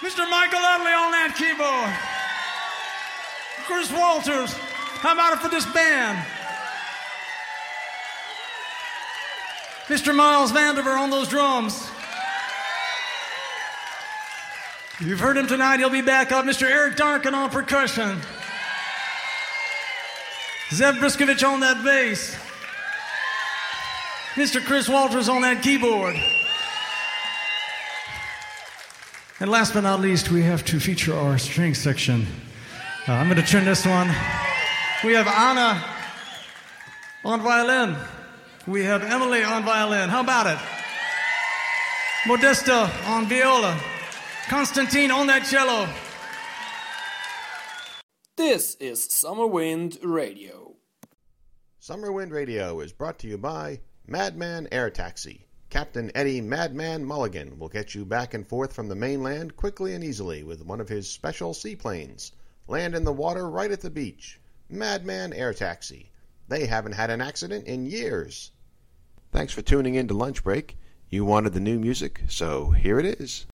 Mr. Michael Utley on that keyboard. Chris Walters, how about it for this band? Mr. Miles Vandiver on those drums. You've heard him tonight, he'll be back up. Mr. Eric Darkin on percussion. Zev Briskovich on that bass. Mr. Chris Walters on that keyboard. And last but not least, we have to feature our string section. I'm going to turn this one. We have Anna on violin. We have Emily on violin. How about it? Modesta on viola. Constantine on that cello. This is Summer Wind Radio. Summer Wind Radio is brought to you by Madman Air Taxi. Captain Eddie Madman Mulligan will get you back and forth from the mainland quickly and easily with one of his special seaplanes. Land in the water right at the beach. Madman Air Taxi. They haven't had an accident in years. Thanks for tuning in to Lunch Break. You wanted the new music, so here it is.